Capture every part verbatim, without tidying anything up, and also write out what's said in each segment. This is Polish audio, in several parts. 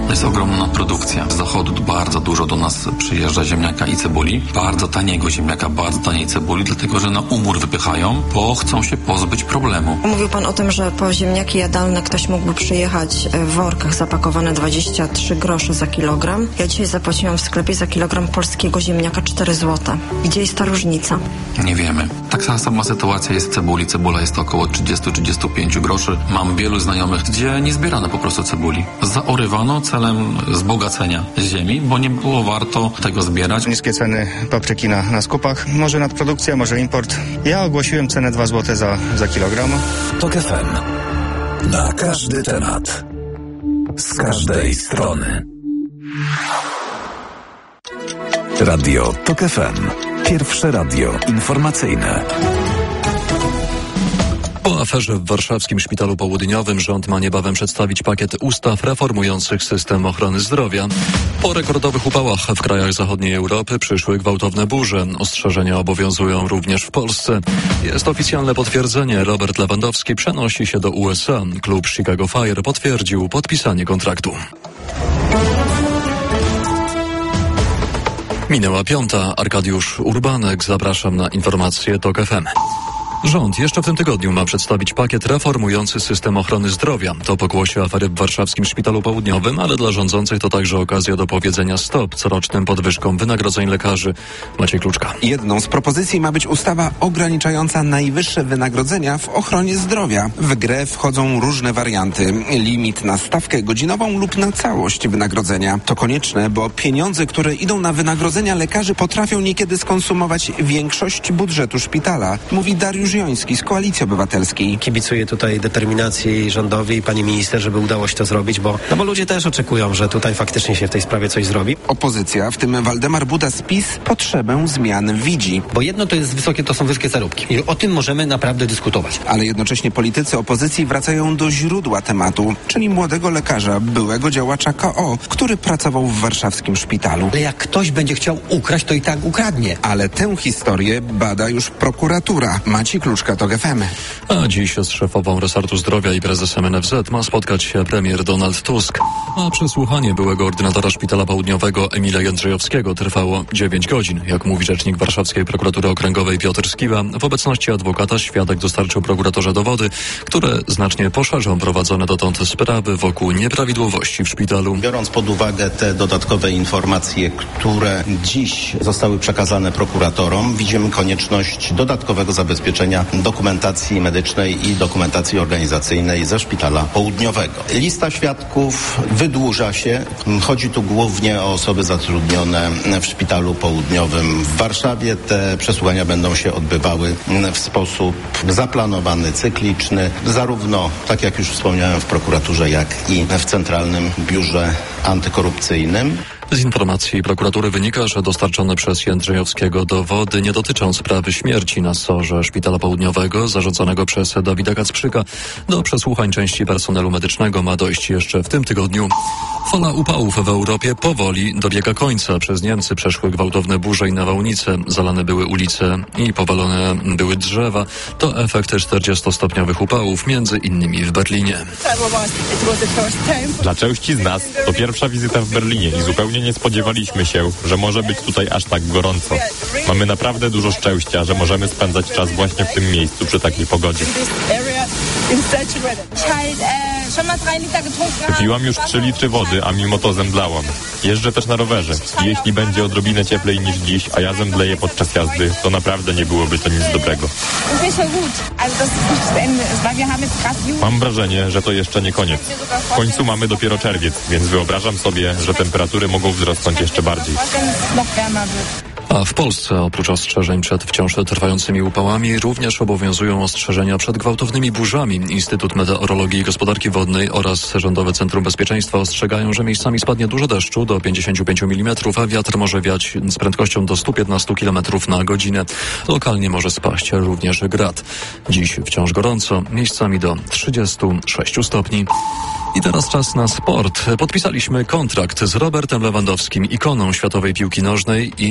Jest ogromna produkcja. Z zachodu bardzo dużo do nas przyjeżdża ziemniaka i cebuli. Bardzo taniego ziemniaka, bardzo taniej cebuli, dlatego że na umór wypychają, bo chcą się pozbyć problemu. Mówił pan o tym, że po ziemniaki jadalne ktoś mógłby przyjechać w workach zapakowane dwadzieścia trzy grosze za kilogram. Ja dzisiaj zapłaciłam w sklepie za kilogram polskiego ziemniaka cztery złote. Gdzie jest ta różnica? Nie wiemy. Tak sama sytuacja jest w cebuli. Cebula jest około trzydzieści do trzydziestu pięciu groszy. Mam wielu znajomych, gdzie nie zbierano po prostu cebuli. Zaorywano celem wzbogacenia ziemi, bo nie było warto tego zbierać. Niskie ceny papryki na, na skupach. Może nadprodukcja, może import. Ja ogłosiłem cenę dwa złote za, za kilogram. Tok F M. Na każdy temat. Z każdej strony. Radio Tok F M. Pierwsze radio informacyjne. Po aferze w warszawskim Szpitalu Południowym rząd ma niebawem przedstawić pakiet ustaw reformujących system ochrony zdrowia. Po rekordowych upałach w krajach zachodniej Europy przyszły gwałtowne burze. Ostrzeżenia obowiązują również w Polsce. Jest oficjalne potwierdzenie. Robert Lewandowski przenosi się do U S A. Klub Chicago Fire potwierdził podpisanie kontraktu. Minęła piąta. Arkadiusz Urbanek. Zapraszam na informacje Tok F M. Rząd jeszcze w tym tygodniu ma przedstawić pakiet reformujący system ochrony zdrowia. To pokłosie afery w warszawskim Szpitalu Południowym, ale dla rządzących to także okazja do powiedzenia stop corocznym podwyżkom wynagrodzeń lekarzy. Maciej Kluczka. Jedną z propozycji ma być ustawa ograniczająca najwyższe wynagrodzenia w ochronie zdrowia. W grę wchodzą różne warianty. Limit na stawkę godzinową lub na całość wynagrodzenia. To konieczne, bo pieniądze, które idą na wynagrodzenia lekarzy, potrafią niekiedy skonsumować większość budżetu szpitala, mówi Dariusz Joński z Koalicji Obywatelskiej. Kibicuję tutaj determinacji rządowi i pani minister, żeby udało się to zrobić, bo, no bo ludzie też oczekują, że tutaj faktycznie się w tej sprawie coś zrobi. Opozycja, w tym Waldemar Buda z PiS, potrzebę zmian widzi. Bo jedno to jest wysokie, to są wysokie zarobki. I o tym możemy naprawdę dyskutować. Ale jednocześnie politycy opozycji wracają do źródła tematu, czyli młodego lekarza, byłego działacza K O, który pracował w warszawskim szpitalu. Ale jak ktoś będzie chciał ukraść, to i tak ukradnie. Ale tę historię bada już prokuratura. Maciej Kluczka, Tok F M. A dziś z szefową resortu zdrowia i prezesem N F Z ma spotkać się premier Donald Tusk. A przesłuchanie byłego ordynatora Szpitala Południowego Emila Jędrzejowskiego trwało dziewięć godzin. Jak mówi rzecznik Warszawskiej Prokuratury Okręgowej Piotr Skiba, w obecności adwokata świadek dostarczył prokuratorze dowody, które znacznie poszerzą prowadzone dotąd sprawy wokół nieprawidłowości w szpitalu. Biorąc pod uwagę te dodatkowe informacje, które dziś zostały przekazane prokuratorom, widzimy konieczność dodatkowego zabezpieczenia dokumentacji medycznej i dokumentacji organizacyjnej ze Szpitala Południowego. Lista świadków wydłuża się. Chodzi tu głównie o osoby zatrudnione w Szpitalu Południowym w Warszawie. Te przesłuchania będą się odbywały w sposób zaplanowany, cykliczny, zarówno, tak jak już wspomniałem, w prokuraturze, jak i w Centralnym Biurze Antykorupcyjnym. Z informacji prokuratury wynika, że dostarczone przez Jędrzejowskiego dowody nie dotyczą sprawy śmierci na sorze Szpitala Południowego zarządzanego przez Dawida Kacprzyka. Do przesłuchań części personelu medycznego ma dojść jeszcze w tym tygodniu. Fala upałów w Europie powoli dobiega końca. Przez Niemcy przeszły gwałtowne burze i nawałnice. Zalane były ulice i powalone były drzewa. To efekt czterdziestostopniowych upałów, między innymi w Berlinie. Dla części z nas to pierwsza wizyta w Berlinie i zupełnie nie spodziewaliśmy się, że może być tutaj aż tak gorąco. Mamy naprawdę dużo szczęścia, że możemy spędzać czas właśnie w tym miejscu przy takiej pogodzie. Wypiłam już trzy litry wody, a mimo to zemdlałam. Jeżdżę też na rowerze. Jeśli będzie odrobinę cieplej niż dziś, a ja zemdleję podczas jazdy, to naprawdę nie byłoby to nic dobrego. Mam wrażenie, że to jeszcze nie koniec. W końcu mamy dopiero czerwiec, więc wyobrażam sobie, że temperatury mogą wzrosnąć jeszcze bardziej. A w Polsce oprócz ostrzeżeń przed wciąż trwającymi upałami również obowiązują ostrzeżenia przed gwałtownymi burzami. Instytut Meteorologii i Gospodarki Wodnej oraz Rządowe Centrum Bezpieczeństwa ostrzegają, że miejscami spadnie dużo deszczu do pięćdziesięciu pięciu milimetrów, a wiatr może wiać z prędkością do stu piętnastu kilometrów na godzinę. Lokalnie może spaść również grad. Dziś wciąż gorąco, miejscami do trzydziestu sześciu stopni. I teraz czas na sport. Podpisaliśmy kontrakt z Robertem Lewandowskim, ikoną światowej piłki nożnej i najlepszym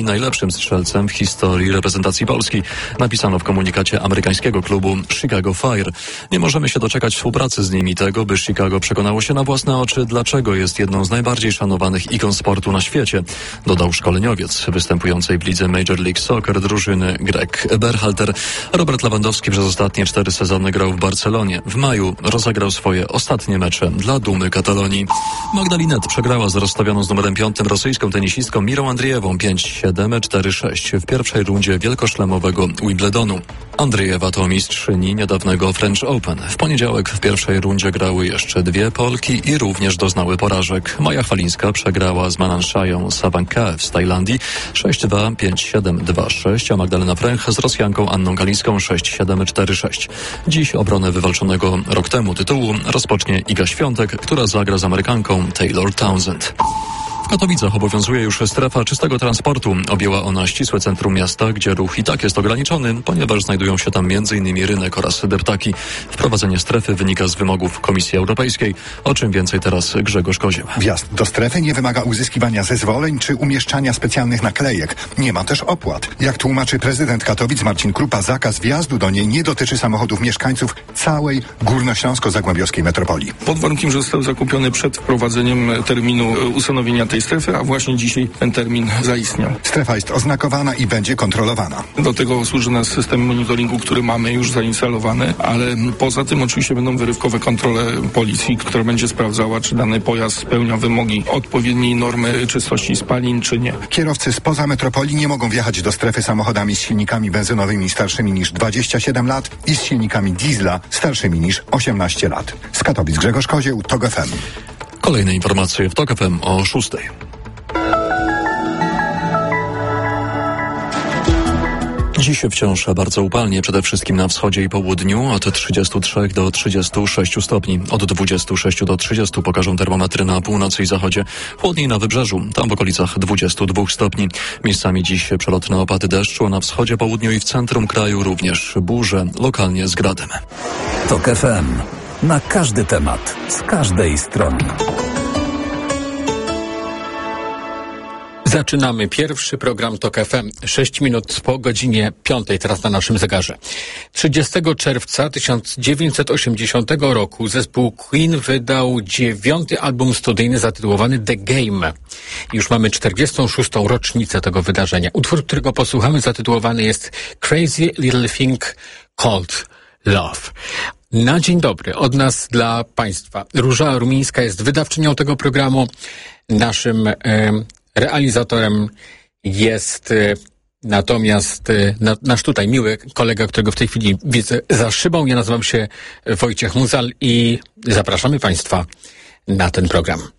najmłodszym strzelcem w historii reprezentacji Polski. Napisano w komunikacie amerykańskiego klubu Chicago Fire. Nie możemy się doczekać współpracy z nim i tego, by Chicago przekonało się na własne oczy, dlaczego jest jedną z najbardziej szanowanych ikon sportu na świecie, dodał szkoleniowiec występującej w lidze Major League Soccer drużyny Greg Berhalter. Robert Lewandowski przez ostatnie cztery sezony grał w Barcelonie. W maju rozegrał swoje ostatnie mecze dla dumy Katalonii. Magdalinet przegrała z rozstawioną z numerem piątym rosyjską tenisistką Mirą Andrijewą pięć siedem, cztery sześć w pierwszej rundzie wielkoszlemowego Wimbledonu. Andrijewa to mistrzyni niedawnego French Open. W poniedziałek w pierwszej rundzie grały jeszcze dwie Polki i również doznały porażek. Maja Chwalińska przegrała z Mananshają Savankaev z Tajlandii sześć dwa, pięć siedem, dwa sześć, a Magdalena Fręch z Rosjanką Anną Kalińską sześć siedem, cztery sześć. Dziś obronę wywalczonego rok temu tytułu rozpocznie Iga Świątek, która zagra z Amerykanką Taylor Townsend. W Katowicach obowiązuje już strefa czystego transportu. Objęła ona ścisłe centrum miasta, gdzie ruch i tak jest ograniczony, ponieważ znajdują się tam między innymi rynek oraz deptaki. Wprowadzenie strefy wynika z wymogów Komisji Europejskiej. O czym więcej teraz Grzegorz Kozieł. Wjazd do strefy nie wymaga uzyskiwania zezwoleń czy umieszczania specjalnych naklejek. Nie ma też opłat. Jak tłumaczy prezydent Katowic Marcin Krupa, zakaz wjazdu do niej nie dotyczy samochodów mieszkańców całej górnośląsko-zagłębiowskiej metropolii. Pod warunkiem, że został zakupiony przed wprowadzeniem terminu ustanowienia tej strefy, a właśnie dzisiaj ten termin zaistniał. Strefa jest oznakowana i będzie kontrolowana. Do tego służy nas system monitoringu, który mamy już zainstalowany, ale poza tym oczywiście będą wyrywkowe kontrole policji, która będzie sprawdzała, czy dany pojazd spełnia wymogi odpowiedniej normy czystości spalin, czy nie. Kierowcy spoza metropolii nie mogą wjechać do strefy samochodami z silnikami benzynowymi starszymi niż dwadzieścia siedem lat i z silnikami diesla starszymi niż osiemnaście lat. Z Katowic Grzegorz Kozieł, T O G F M. Kolejne informacje w T O G F M o szóstej. Dziś wciąż bardzo upalnie, przede wszystkim na wschodzie i południu, od trzydziestu trzech do trzydziestu sześciu stopni. Od dwudziestu sześciu do trzydziestu pokażą termometry na północy i zachodzie. Chłodniej na wybrzeżu, tam w okolicach dwudziestu dwóch stopni. Miejscami dziś przelotne opady deszczu, a na wschodzie, południu i w centrum kraju również burze, lokalnie z gradem. T O G F M. Na każdy temat, z każdej strony. Zaczynamy pierwszy program T O K F M. Sześć minut po godzinie piątej, teraz na naszym zegarze. trzydziestego czerwca tysiąc dziewięćset osiemdziesiątego roku zespół Queen wydał dziewiąty album studyjny zatytułowany The Game. Już mamy czterdziestą szóstą rocznicę tego wydarzenia. Utwór, którego posłuchamy, zatytułowany jest Crazy Little Thing Called Love. Na dzień dobry od nas dla Państwa. Róża Rumińska jest wydawczynią tego programu. Naszym e, realizatorem jest e, natomiast e, na, nasz tutaj miły kolega, którego w tej chwili widzę za szybą. Ja nazywam się Wojciech Muzal i zapraszamy Państwa na ten program.